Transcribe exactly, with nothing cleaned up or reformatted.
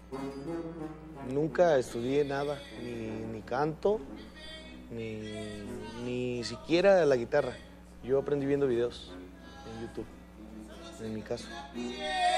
Nunca estudié nada, ni, ni canto, ni, ni siquiera la guitarra. Yo aprendí viendo videos en YouTube, en mi caso.